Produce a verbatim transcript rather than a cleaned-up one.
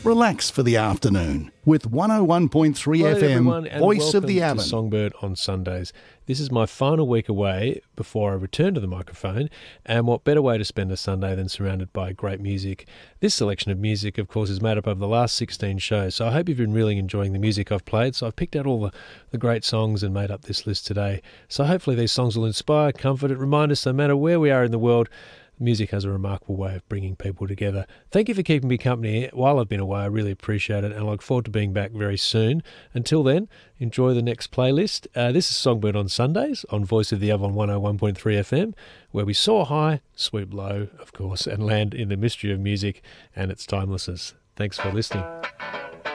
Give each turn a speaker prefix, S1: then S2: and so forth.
S1: Relax for the afternoon with one oh one point three
S2: Hello
S1: F M,
S2: everyone, and
S1: Voice of the
S2: welcome
S1: Avon.
S2: to Songbird on Sundays. This is my final week away before I return to the microphone, and what better way to spend a Sunday than surrounded by great music. This selection of music, of course, is made up of the last sixteen shows, so I hope you've been really enjoying the music I've played. So I've picked out all the, the great songs and made up this list today. So hopefully these songs will inspire, comfort, and remind us no matter where we are in the world, music has a remarkable way of bringing people together. Thank you for keeping me company while I've been away. I really appreciate it, and I look forward to being back very soon. Until then, enjoy the next playlist. Uh, this is Songbird on Sundays on Voice of the Avon one oh one point three F M, where we soar high, swoop low, of course, and land in the mystery of music and its timelessness. Thanks for listening.